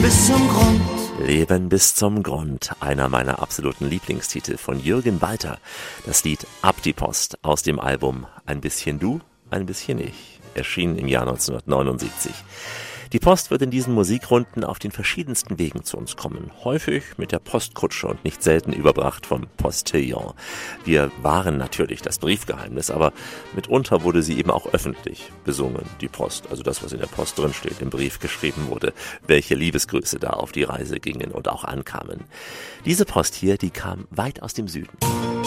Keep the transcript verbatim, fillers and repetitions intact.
bis zum Grund. Leben bis zum Grund, einer meiner absoluten Lieblingstitel von Jürgen Walter. Das Lied Ab die Post aus dem Album Ein bisschen du, ein bisschen ich, erschienen im Jahr neunzehnhundertneunundsiebzig. Die Post wird in diesen Musikrunden auf den verschiedensten Wegen zu uns kommen. Häufig mit der Postkutsche und nicht selten überbracht vom Postillon. Wir wahren natürlich das Briefgeheimnis, aber mitunter wurde sie eben auch öffentlich besungen, die Post. Also das, was in der Post drin steht, im Brief geschrieben wurde, welche Liebesgrüße da auf die Reise gingen und auch ankamen. Diese Post hier, die kam weit aus dem Süden.